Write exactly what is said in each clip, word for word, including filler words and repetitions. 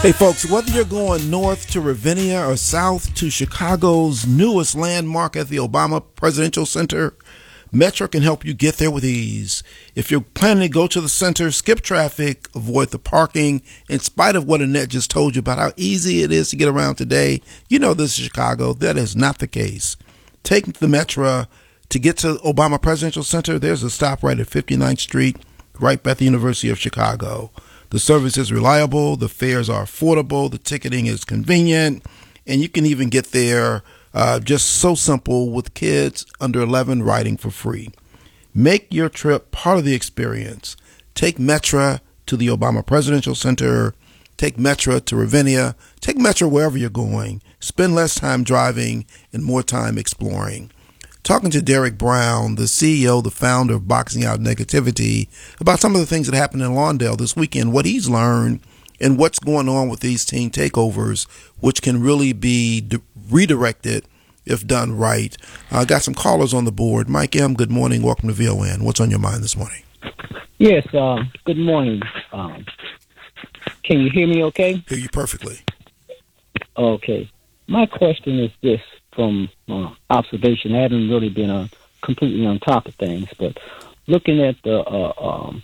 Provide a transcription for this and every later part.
Hey folks, whether you're going north to Ravinia or south to Chicago's newest landmark at the Obama Presidential Center, Metro can help you get there with ease. If you're planning to go to the center, skip traffic, avoid the parking, in spite of what Annette just told you about how easy it is to get around today, you know this is Chicago. That is not the case. Take the Metro to get to Obama Presidential Center. There's a stop right at fifty-ninth Street, right by the University of Chicago. The service is reliable, the fares are affordable, the ticketing is convenient, and you can even get there uh, just so simple with kids under eleven riding for free. Make your trip part of the experience. Take Metro to the Obama Presidential Center. Take Metro to Ravinia. Take Metro wherever you're going. Spend less time driving and more time exploring. Talking to Derek Brown, the C E O, the founder of Boxing Out Negativity, about some of the things that happened in Lawndale this weekend, what he's learned, and what's going on with these teen takeovers, which can really be de- redirected if done right. I uh, got some callers on the board. Mike M., good morning. Welcome to V O N. What's on your mind this morning? Yes, uh, good morning. Um, can you hear me okay? Hear you perfectly. Okay. My question is this. From uh, observation, I haven't really been uh, completely on top of things, but looking at the, uh, um,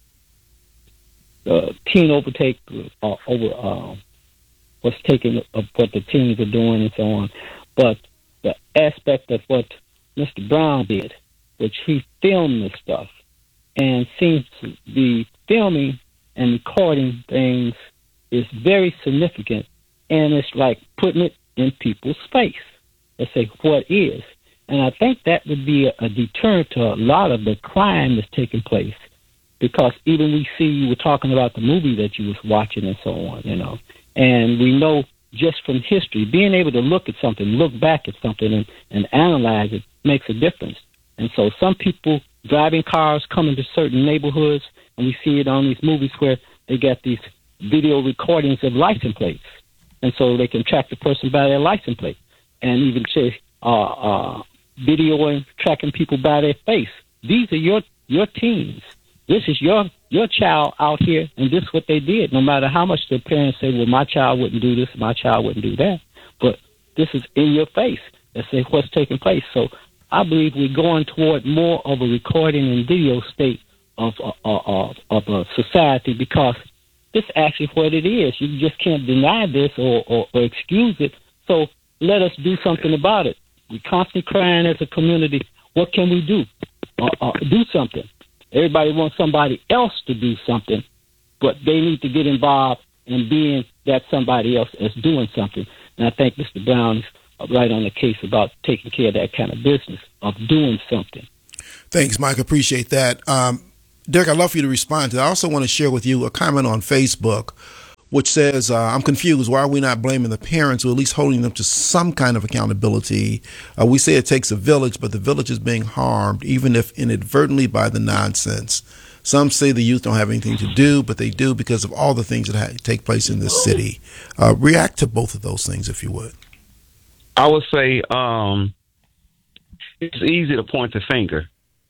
the teen overtake uh, over uh, what's taking of what the teens are doing and so on, but the aspect of what Mister Brown did, which he filmed this stuff and seems to be filming and recording things, is very significant, and it's like putting it in people's face. Let's say what is. And I think that would be a, a deterrent to a lot of the crime that's taking place. Because even we see you were talking about the movie that you was watching and so on, you know. And we know just from history, being able to look at something, look back at something and, and analyze it makes a difference. And so some people driving cars coming to certain neighborhoods, and we see it on these movies where they got these video recordings of license plates. And so they can track the person by their license plate. And even say uh, uh, videoing, tracking people by their face. These are your your teens. This is your your child out here, and this is what they did. No matter how much the parents say, well, my child wouldn't do this, my child wouldn't do that. But this is in your face. Let's say what's taking place. So I believe we're going toward more of a recording and video state of uh, of, of a society, because this is actually what it is. You just can't deny this or, or, or excuse it. So let us do something about it. We're constantly crying as a community. What can we do? Uh, uh, do something. Everybody wants somebody else to do something, but they need to get involved in being that somebody else is doing something. And I think Mister Brown is right on the case about taking care of that kind of business, of doing something. Thanks, Mike. Appreciate that. Um, Derek, I'd love for you to respond to that. I also want to share with you a comment on Facebook which says, uh, I'm confused. Why are we not blaming the parents, or at least holding them to some kind of accountability? Uh, we say it takes a village, but the village is being harmed, even if inadvertently, by the nonsense. Some say the youth don't have anything to do, but they do because of all the things that ha- take place in this city. Uh, react to both of those things, if you would. I would say um, it's easy to point the finger.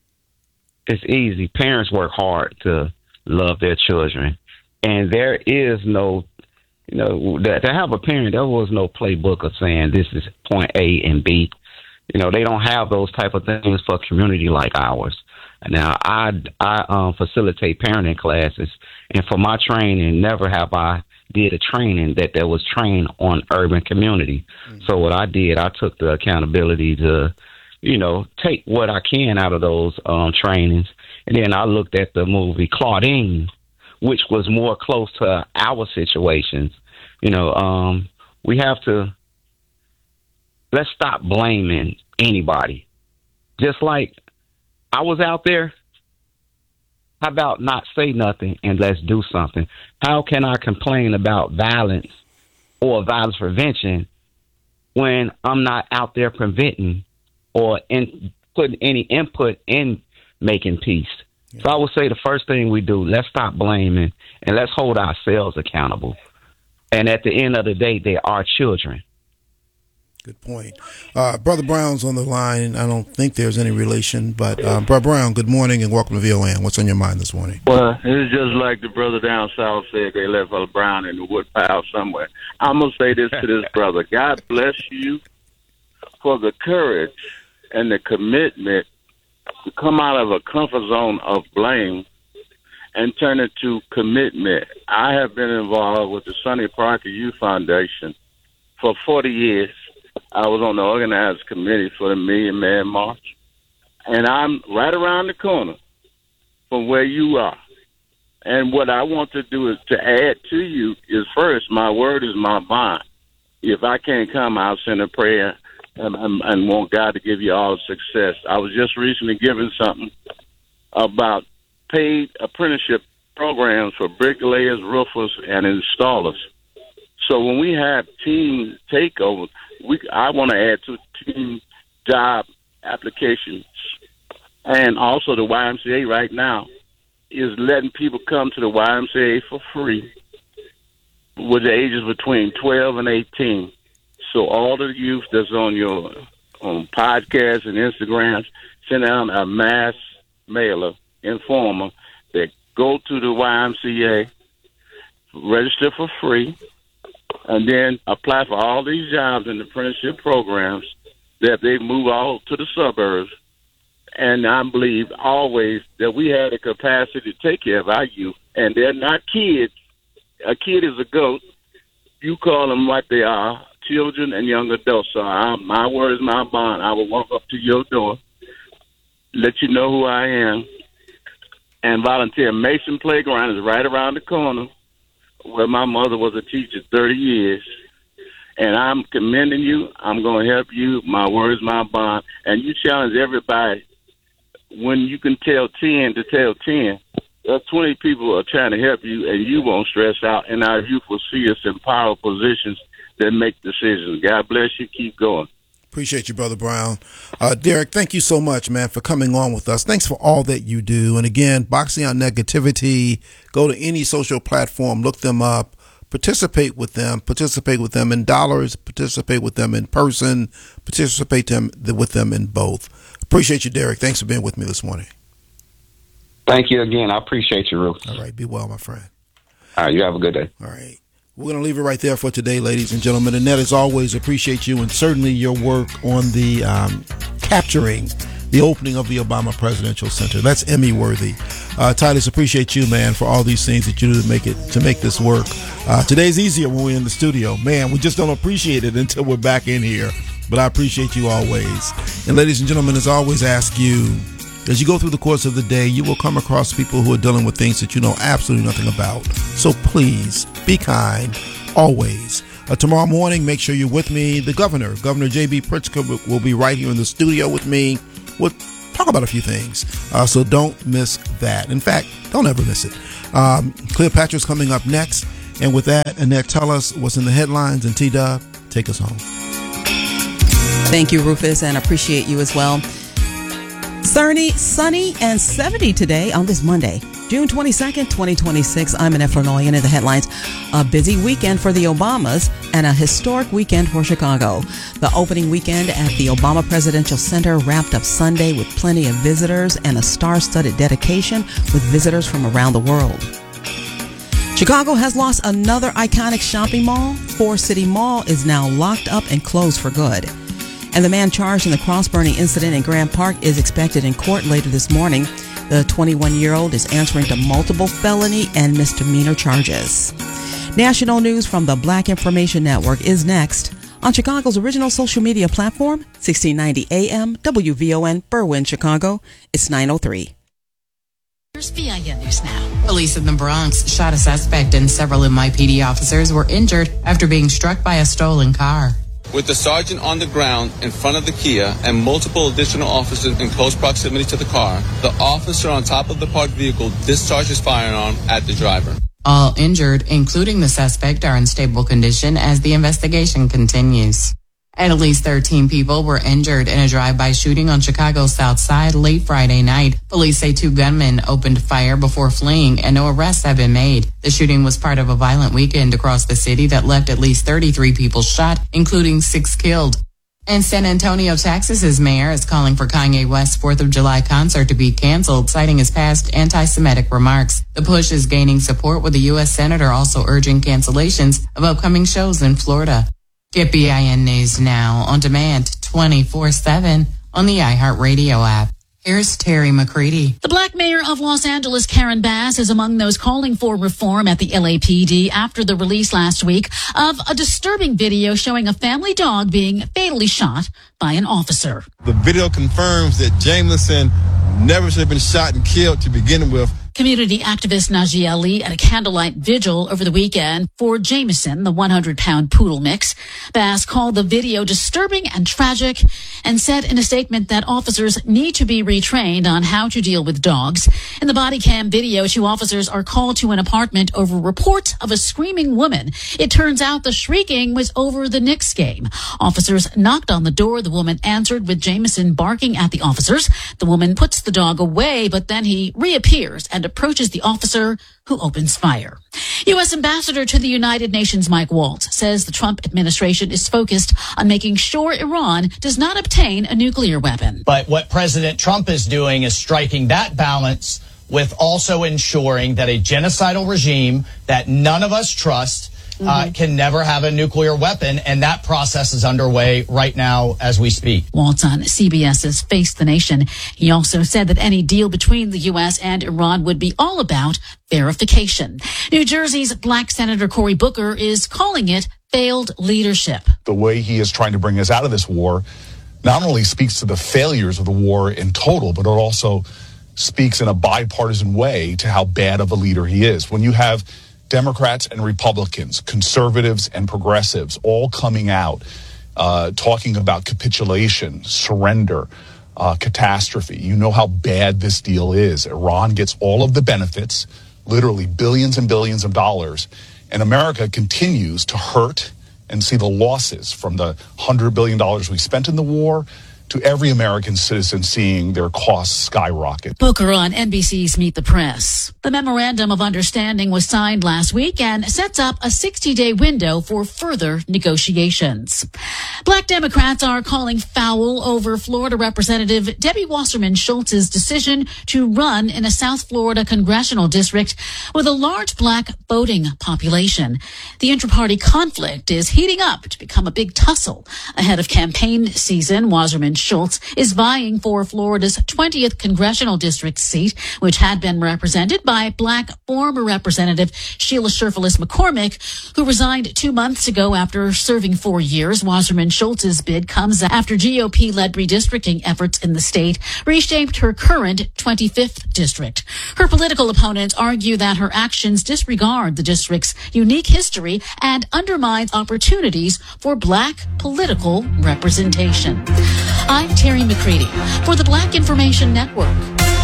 It's easy. Parents work hard to love their children. And there is no, you know, to have a parent, there was no playbook of saying this is point A and B. You know, they don't have those type of things for a community like ours. Now, I, I um, facilitate parenting classes, and for my training, never have I did a training that there was trained on urban community. Mm-hmm. So what I did, I took the accountability to, you know, take what I can out of those um, trainings. And then I looked at the movie Claudine, which was more close to our situations. You know, um, we have to, let's stop blaming anybody. Just like I was out there, how about not say nothing and let's do something? How can I complain about violence or violence prevention when I'm not out there preventing or in putting any input in making peace? So I would say the first thing we do, let's stop blaming and let's hold ourselves accountable. And at the end of the day, they are children. Good point. Uh, Brother Brown's on the line. I don't think there's any relation, but uh, Brother Brown, good morning and welcome to V O N. What's on your mind this morning? Well, it's just like the brother down south said, they left Brother Brown in the woodpile somewhere. I'm going to say this to this brother. God bless you for the courage and the commitment to come out of a comfort zone of blame and turn it to commitment. I have been involved with the Sonny Parker Youth Foundation for forty years. I was on the organized committee for the Million Man March, and I'm right around the corner from where you are. And what I want to do is to add to you is, first, my word is my bond. If I can't come, I'll send a prayer and, and, and want God to give you all success. I was just recently given something about paid apprenticeship programs for bricklayers, roofers, and installers. So when we have team takeovers, we I want to add to team job applications. And also the Y M C A right now is letting people come to the Y M C A for free with the ages between twelve and eighteen. So all the youth that's on your on podcasts and Instagrams, send out a mass mailer, informer, that go to the Y M C A, register for free, and then apply for all these jobs in the apprenticeship programs that they move all to the suburbs. And I believe always that we have the capacity to take care of our youth. And they're not kids. A kid is a goat. You call them what they are, children and young adults. So I, my word is my bond. I will walk up to your door, let you know who I am, and volunteer. Mason Playground is right around the corner, where my mother was a teacher thirty years. And I'm commending you. I'm going to help you. My word is my bond. And you challenge everybody. When you can tell ten to tell ten, there's twenty people who are trying to help you, and you won't stress out. And our youth will see us in power positions that make decisions. God bless you. Keep going. Appreciate you, Brother Brown. Uh, Derek, thank you so much, man, for coming on with us. Thanks for all that you do. And again, Boxing Out Negativity, go to any social platform, look them up, participate with them, participate with them in dollars, participate with them in person, participate them with them in both. Appreciate you, Derek. Thanks for being with me this morning. Thank you again. I appreciate you, Ruth. All right. Be well, my friend. All right. You have a good day. All right. We're going to leave it right there for today, ladies and gentlemen. Annette, as always, appreciate you and certainly your work on the um, capturing the opening of the Obama Presidential Center. That's Emmy worthy. Uh, Titus, appreciate you, man, for all these things that you do to make it to make this work. Uh, today's easier when we're in the studio. Man, we just don't appreciate it until we're back in here. But I appreciate you always. And ladies and gentlemen, as I always ask you, as you go through the course of the day, you will come across people who are dealing with things that you know absolutely nothing about. So please be kind, always. Uh, tomorrow morning, make sure you're with me. The governor, Governor J B Pritzker, will be right here in the studio with me. We'll talk about a few things. Uh, so don't miss that. In fact, don't ever miss it. Um, Cleopatra's coming up next. And with that, Annette, tell us what's in the headlines. And T-Dub, take us home. Thank you, Rufus, and appreciate you as well. Sunny, sunny and seventy today on this Monday, June twenty-second, twenty twenty-six. I'm Annette Flournoy, and in the headlines, a busy weekend for the Obamas and a historic weekend for Chicago. The opening weekend at the Obama Presidential Center wrapped up Sunday with plenty of visitors and a star-studded dedication with visitors from around the world. Chicago has lost another iconic shopping mall. Forest City Mall is now locked up and closed for good. And the man charged in the cross-burning incident in Grant Park is expected in court later this morning. The twenty-one-year-old is answering to multiple felony and misdemeanor charges. National news from the Black Information Network is next on Chicago's original social media platform, sixteen ninety A M, W V O N, Berwyn, Chicago. It's nine oh three. Here's V I N News Now. Police in the Bronx shot a suspect and several M I P D officers were injured after being struck by a stolen car. With the sergeant on the ground in front of the Kia and multiple additional officers in close proximity to the car, the officer on top of the parked vehicle discharged his firearm at the driver. All injured, including the suspect, are in stable condition as the investigation continues. At least thirteen people were injured in a drive-by shooting on Chicago's South Side late Friday night. Police say two gunmen opened fire before fleeing and no arrests have been made. The shooting was part of a violent weekend across the city that left at least thirty-three people shot, including six killed. And San Antonio, Texas's mayor is calling for Kanye West's fourth of July concert to be canceled, citing his past anti-Semitic remarks. The push is gaining support, with the U S senator also urging cancellations of upcoming shows in Florida. Get B I N News now on demand twenty-four seven on the iHeartRadio app. Here's Terry McCready. The Black mayor of Los Angeles, Karen Bass, is among those calling for reform at the L A P D after the release last week of a disturbing video showing a family dog being fatally shot by an officer. The video confirms that Jameson never should have been shot and killed to begin with. Community activist Najee Ali at a candlelight vigil over the weekend for Jameson, the one hundred pound poodle mix. Bass called the video disturbing and tragic and said in a statement that officers need to be retrained on how to deal with dogs. In the body cam video, two officers are called to an apartment over reports of a screaming woman. It turns out the shrieking was over the Knicks game. Officers knocked on the door. The woman answered with Jameson barking at the officers. The woman puts the dog away, but then he reappears and approaches the officer, who opens fire. U S Ambassador to the United Nations Mike Waltz says the Trump administration is focused on making sure Iran does not obtain a nuclear weapon. But what President Trump is doing is striking that balance with also ensuring that a genocidal regime that none of us trust Uh, mm-hmm. can never have a nuclear weapon, and that process is underway right now as we speak. Waltz on CBS's Face the Nation. He also said that any deal between the U S and Iran would be all about verification. New Jersey's Black Senator Cory Booker is calling it failed leadership. The way he is trying to bring us out of this war not only speaks to the failures of the war in total, but it also speaks in a bipartisan way to how bad of a leader he is. When you have Democrats and Republicans, conservatives and progressives all coming out, uh, talking about capitulation, surrender, uh, catastrophe. You know how bad this deal is. Iran gets all of the benefits, literally billions and billions of dollars, and America continues to hurt and see the losses from the one hundred billion dollars we spent in the war to every American citizen seeing their costs skyrocket. Booker on N B C's Meet the Press. The Memorandum of Understanding was signed last week and sets up a sixty-day window for further negotiations. Black Democrats are calling foul over Florida Representative Debbie Wasserman Schultz's decision to run in a South Florida congressional district with a large black voting population. The inter-party conflict is heating up to become a big tussle. Ahead of campaign season, Wasserman Schultz is vying for Florida's twentieth congressional district seat, which had been represented by black former Representative Sheila Sherfilis McCormick, who resigned two months ago after serving four years. Wasserman Schultz's bid comes after G O P-led redistricting efforts in the state reshaped her current twenty-fifth district. Her political opponents argue that her actions disregard the district's unique history and undermines opportunities for black political representation. I'm Terry McCready for the Black Information Network.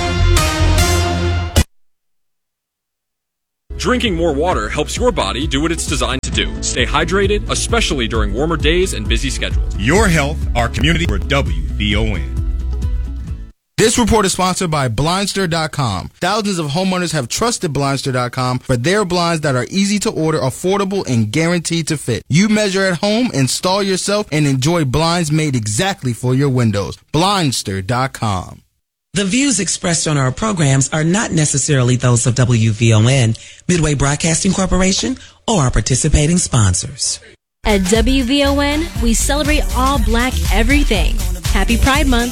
Drinking more water helps your body do what it's designed to do. Stay hydrated, especially during warmer days and busy schedules. Your health, our community, for W V O N. This report is sponsored by Blindster dot com. Thousands of homeowners have trusted Blindster dot com for their blinds that are easy to order, affordable, and guaranteed to fit. You measure at home, install yourself, and enjoy blinds made exactly for your windows. Blindster dot com. The views expressed on our programs are not necessarily those of W V O N, Midway Broadcasting Corporation, or our participating sponsors. At W V O N, we celebrate all black everything. Happy Pride Month.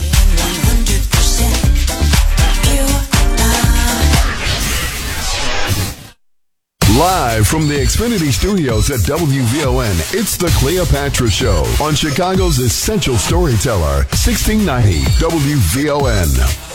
Live from the Xfinity Studios at W V O N, it's the Cleopatra Show on Chicago's Essential Storyteller, sixteen ninety W V O N.